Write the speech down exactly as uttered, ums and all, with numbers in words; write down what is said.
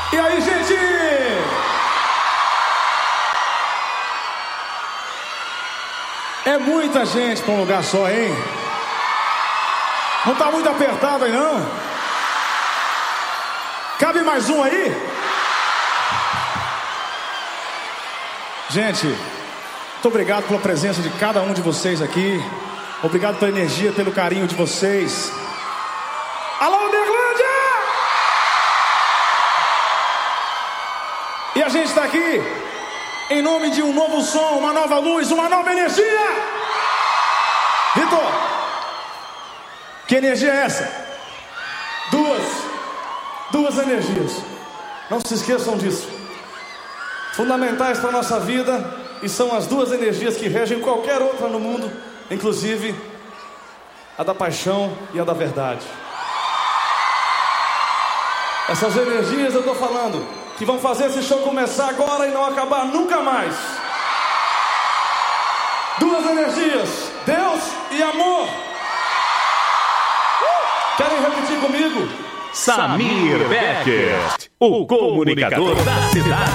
E aí, gente? É muita gente pra um lugar só, hein? Não tá muito apertado aí, não? Cabe mais um aí? Gente, muito obrigado pela presença de cada um de vocês aqui. Obrigado pela energia, pelo carinho de vocês. Alô, Uberlândia! E a gente tá aqui em nome de um novo som, uma nova luz, uma nova energia. Vitor, que energia é essa? Duas, duas energias. Não se esqueçam disso. Fundamentais para a nossa vida, e são as duas energias que regem qualquer outra no mundo, inclusive a da paixão e a da verdade. Essas energias eu tô falando que vão fazer esse show começar agora e não acabar nunca mais. Duas energias, Deus e amor. uh! Querem repetir comigo? Samir Beckert, o comunicador da cidade.